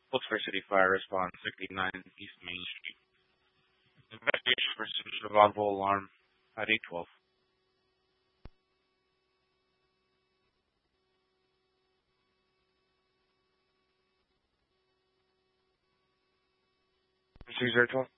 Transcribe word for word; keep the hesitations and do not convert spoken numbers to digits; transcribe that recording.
Wilkes-Barre City Fire Response, sixty-nine East Main Street. Investigation for suspicion of audible alarm at eight twelve. Caesar twelve.